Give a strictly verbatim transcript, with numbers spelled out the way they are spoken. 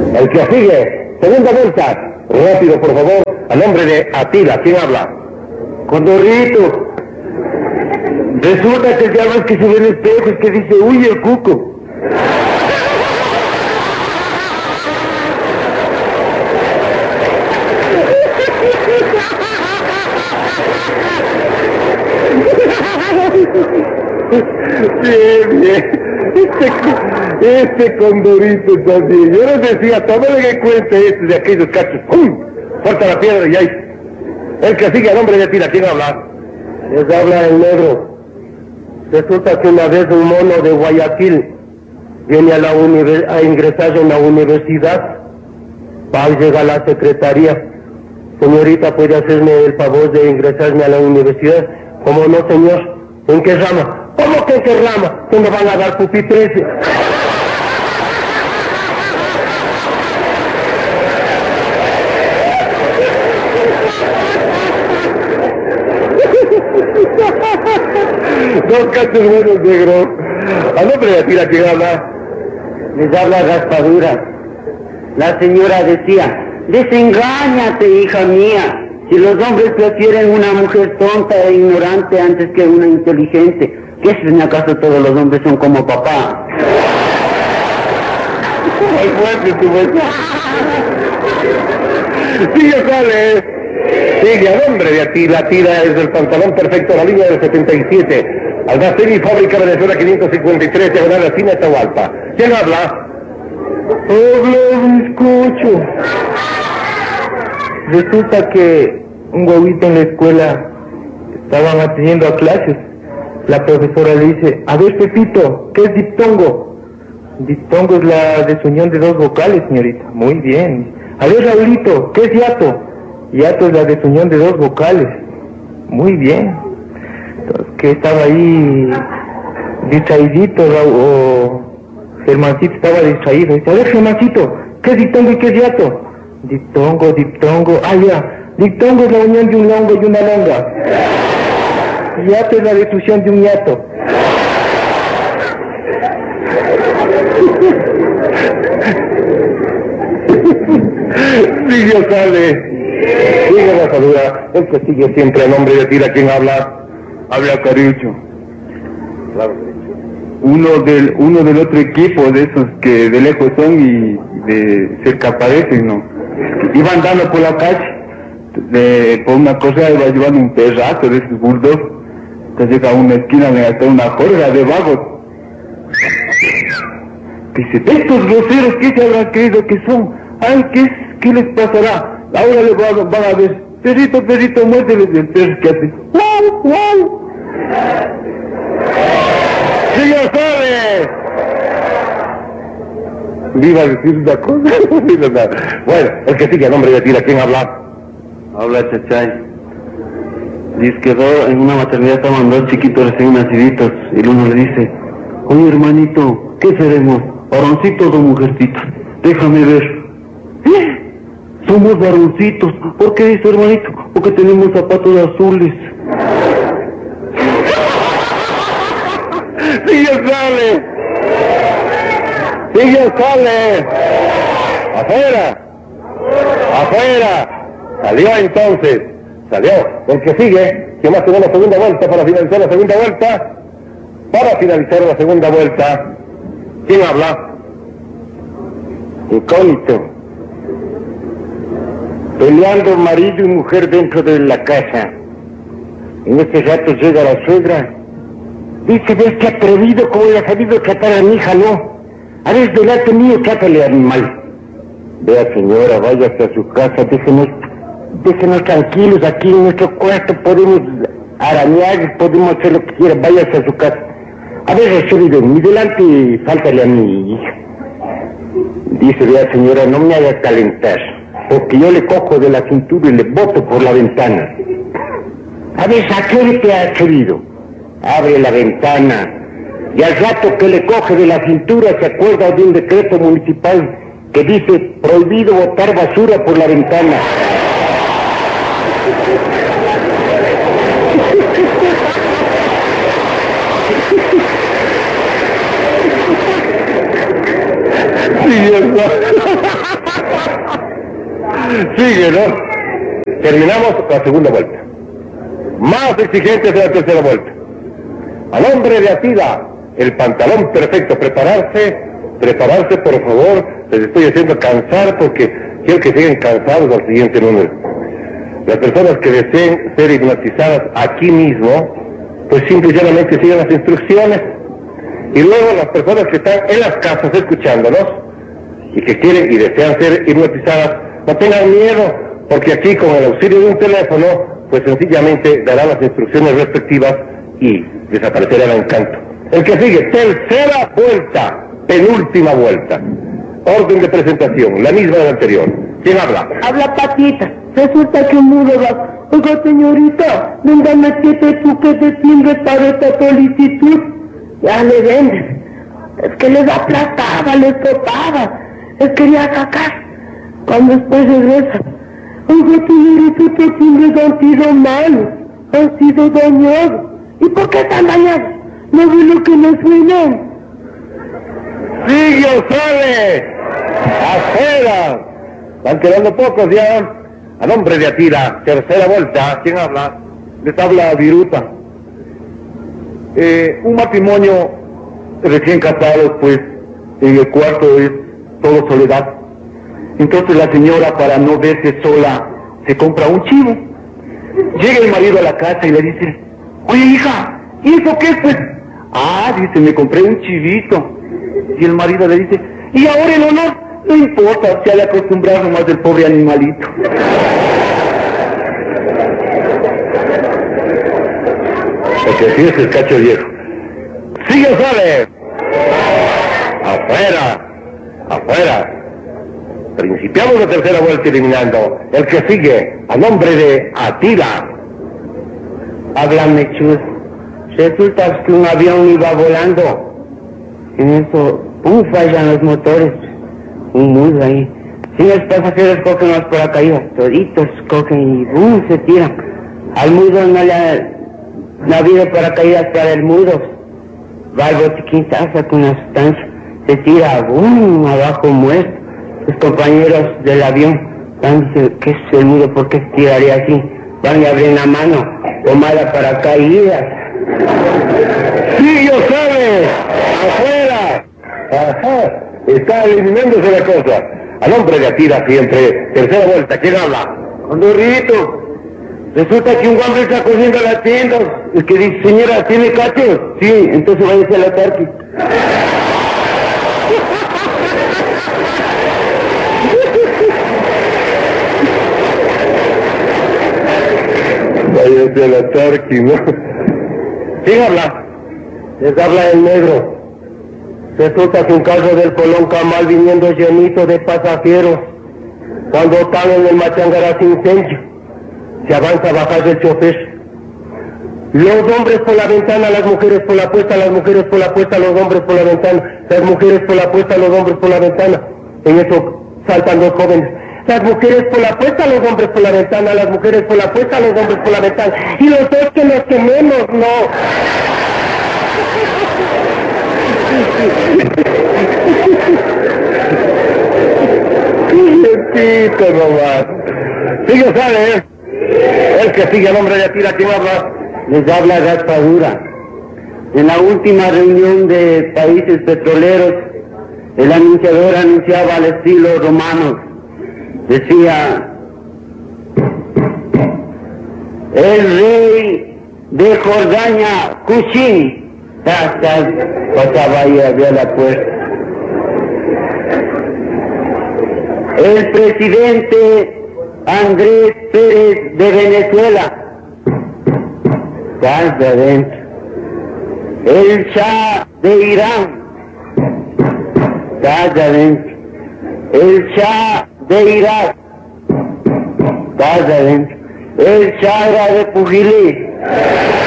El que sigue, segunda vuelta. Rápido, por favor, a nombre de Atila. ¿Quién habla? Condorito. Resulta que ya ves que se ve en el espejo y que dice, uy, el cuco. Bien, bien. Este, este Condorito también. Yo les decía, tómale en cuenta este de aquellos cachos. ¡Pum! Suelta la piedra y ahí. El que sigue a nombre de Atila. ¿Quién habla? Les habla el negro. Resulta que una vez un mono de Guayaquil viene a, la univer- a ingresar en la universidad. Va y llega a la secretaría. Señorita, ¿puede hacerme el favor de ingresarme a la universidad? ¿Cómo no, señor? ¿En qué rama? ¿Cómo que en qué rama? ¿Que me van a dar pupitres? Dos cachos buenos, negro. A nombre de Atila. ¿Quién habla? Les habla Raspadura. La señora decía, desengáñate, hija mía. Si los hombres prefieren una mujer tonta e ignorante antes que una inteligente, ¿qué si acaso todos los hombres son como papá? Ay, fuerte tu vuelta. Sigue, sale. Sigue a nombre de Atila. Atila es el pantalón perfecto, la línea del setenta y siete. Albacete, fábrica Venezuela quinientos cincuenta y tres, diagonal a Cine Atahualpa. ¿Quién habla? Hola, bizcocho. Resulta que un huevito en la escuela estaban atendiendo a clases. La profesora le dice, a ver, Pepito, ¿qué es diptongo? Diptongo es la desunión de dos vocales, señorita. Muy bien. A ver, Raulito, ¿qué es hiato? Hiato es la desunión de dos vocales. Muy bien. Entonces, que estaba ahí distraidito, Raúl, o Germancito estaba distraído. Dice, a ver, Germancito, ¿qué es diptongo y qué es hiato? Diptongo, diptongo, ah, ya. Diptongo es la unión de un longo y una longa. Hiato es la destrucción de un hiato. Sigue, sale. Sigue la salud. El que sigue siempre a nombre de Atila. ¿Quién habla? Habla Carucho. Claro. Uno del, uno del otro equipo, de esos que de lejos son y de cerca aparecen, ¿no? Iban andando por la calle, de, por una cosa iba llevando un perrazo de esos bulldogs. Entonces llega a una esquina, le gasta una jorga de vagos. Dice, estos groseros, ¿qué se habrán creído que son? Ay, ¿qué, qué les pasará? Ahora les van, van a ver, perrito, perrito, muérdeles del perro que hace. ¡Wow, wow! ¡Sí, ya sabe! Iba a decir una cosa. Bueno, el que sigue a nombre de Atila. ¿Quién habla? Habla Chachay. Dice que do- en una maternidad estaban dos chiquitos recién naciditos y el uno le dice, oye hermanito, ¿qué seremos? ¿Varoncitos o mujercitos? Déjame ver. ¿Eh? Somos varoncitos. ¿Por qué dice hermanito? Porque tenemos zapatos azules. ¡Sí, ya sale! ¡Sí, ya sale! ¡Afuera! ¡Afuera! Salió entonces. Salió. El que sigue, que más tiene la segunda vuelta para finalizar la segunda vuelta. Para finalizar la segunda vuelta. ¿Quién habla? Incógnito. Peleando marido y mujer dentro de la casa. En este rato llega la suegra. Dice, ves que atrevido como le ha sabido tratar a mi hija, no. A ver, delante mío, trátale animal. Vea señora, váyase a su casa, déjenos, déjenos tranquilos aquí en nuestro cuarto, podemos arañar, podemos hacer lo que quiera, váyase a su casa. A ver, atrevido, mi delante, fáltale a mi hija. Dice, vea señora, no me haga calentar, porque yo le cojo de la cintura y le boto por la ventana. A ver, atrévete, atrevido. Abre la ventana y al rato que le coge de la cintura se acuerda de un decreto municipal que dice prohibido botar basura por la ventana. Sí, ya sale. sigue, ¿no? Terminamos la segunda vuelta. Más exigentes de la tercera vuelta. Al hombre de Atila, el pantalón perfecto, prepararse, prepararse por favor, les estoy haciendo cansar porque quiero que sigan cansados al siguiente número. Las personas que deseen ser hipnotizadas aquí mismo, pues simplemente sigan las instrucciones. Y luego las personas que están en las casas escuchándonos y que quieren y desean ser hipnotizadas, no tengan miedo, porque aquí con el auxilio de un teléfono, pues sencillamente darán las instrucciones respectivas y desaparecerá el encanto. El que sigue, tercera vuelta, penúltima vuelta. Orden de presentación, la misma de la anterior. ¿Quién habla? Habla Patita. Resulta que un mudo va. Oiga, señorita, venga, metete tú que de timbre para esta solicitud. Ya le venden. Es que les aplastaba, les topaba. Les quería sacar. Cuando después regresa. Oiga, señorita, estos timbres han sido malos. Han sido dañados. ¿Y por qué están dañados? ¿No ve lo que me suenan? ¡Sigue o sale! ¡Afuera! Van quedando pocos ya. A nombre de Atila, tercera vuelta. ¿Quién habla? Les habla Viruta. Eh, un matrimonio recién casado, pues en el cuarto es todo soledad. Entonces la señora, para no verse sola, se compra un chivo. Llega el marido a la casa y le dice: oye, hija, ¿y eso qué es, pues? Ah, dice, me compré un chivito. Y el marido le dice: ¿y ahora el honor? No importa, se ha de acostumbrar nomás del pobre animalito. Porque así es el cacho viejo. ¡Sigue o sale! ¡Afuera! ¡Afuera! Principiamos la tercera vuelta eliminando. El que sigue, a nombre de Atila. Háblame, Chus. Resulta que un avión iba volando. En eso, ¡pum!, fallan los motores. Un mudo ahí. Si los pasajeros cogen los paracaídas, toditos cogen y ¡bum!, se tiran. Al mudo no le ha, no ha habido paracaídas para el mudo. Va al botiquín, saca una sustancia, se tira, ¡bum!, abajo muerto. Sus compañeros del avión van, dicen: ¿qué es el mudo? ¿Por qué se tiraría así? Van y abren la mano, tomada paracaídas. ¡Sí, yo sabe! ¡Afuera! ¡Ajá! Está eliminándose la cosa. A nombre de Atila siempre. Tercera vuelta. ¿Quién habla? Condorito. Resulta que un hombre está cogiendo las tiendas. El que dice: señora, ¿tiene cachos? Sí, entonces váyase a la tarqui. Váyase a la tarqui, ¿no? ¿Quién habla? Les habla el negro. Resulta que un carro del Colón Camal viniendo llenito de pasajeros, cuando están en el Machangará sin incendio, se avanza a bajar del chofer. Los hombres por la ventana, las mujeres por la puerta, las mujeres por la puerta, los hombres por la ventana, las mujeres por la puerta, los hombres por la ventana. En eso saltan dos jóvenes. Las mujeres por la puerta, los hombres por la ventana, las mujeres por la puerta, los hombres por la ventana. Y los dos que nos quememos, no. Quietito nomás. Sigue, sale, ¿eh? El que sigue a nombre de Atila, ¿quién habla? Les habla Gaspadura. En la última reunión de países petroleros, el anunciador anunciaba al estilo romano. Decía: el rey de Jordania, Cushing. Pasaba ahí, abría la puerta. El presidente Andrés Pérez de Venezuela. Estás de adentro. El Shah de Irán. Estás de adentro. El Shah de Irak. Estás de adentro. El Shah de Pujilí.